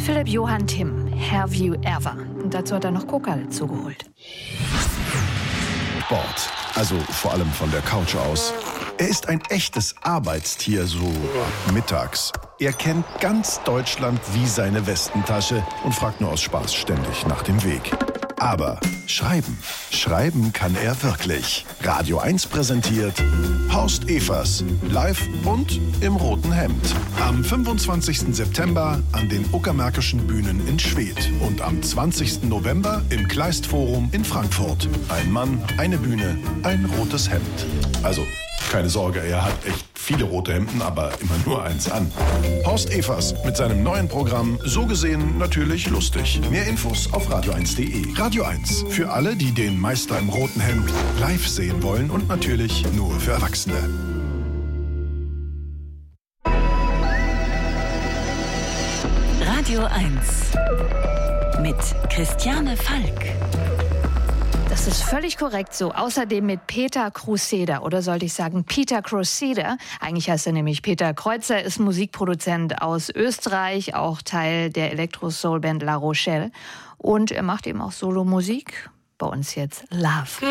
Philipp Johann Timm, Have You Ever? Und dazu hat er noch Coca dazu geholt. Sport, also vor allem von der Couch aus. Er ist ein echtes Arbeitstier, so mittags. Er kennt ganz Deutschland wie seine Westentasche und fragt nur aus Spaß ständig nach dem Weg. Aber schreiben kann er wirklich. Radio 1 präsentiert Horst Evers, live und im roten Hemd. Am 25. September an den Uckermärkischen Bühnen in Schwedt und am 20. November im Kleistforum in Frankfurt. Ein Mann, eine Bühne, ein rotes Hemd. Also, keine Sorge, er hat echt viele rote Hemden, aber immer nur eins an. Horst Evers mit seinem neuen Programm, so gesehen natürlich lustig. Mehr Infos auf radio1.de. Radio 1, für alle, die den Meister im roten Hemd live sehen wollen und natürlich nur für Erwachsene. Radio 1 mit Christiane Falk. Das ist völlig korrekt so. Außerdem mit Peter Crusader, oder sollte ich sagen Peter Crusader. Eigentlich heißt er nämlich Peter Kreuzer, ist Musikproduzent aus Österreich, auch Teil der Elektro-Soul-Band La Rochelle. Und er macht eben auch Solo-Musik. Bei uns jetzt Love.